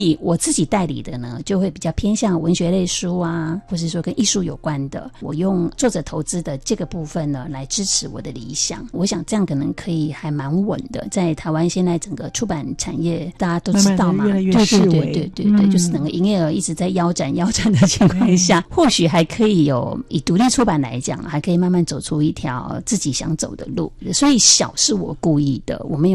以我自己代理的呢，就会比较偏向文学类书啊，或是说跟艺术有关的。我用作者投资的这个部分呢，来支持我的理想。我想这样可能可以还蛮稳的。在台湾现在整个出版产业大家都知道嘛， 慢慢越来越式微， 对，就是整个营业额一直在腰斩的情况下，或许还可以有以独立出版来讲，还可以慢慢走出一条自己想走的路。所以小是我故意的，我没有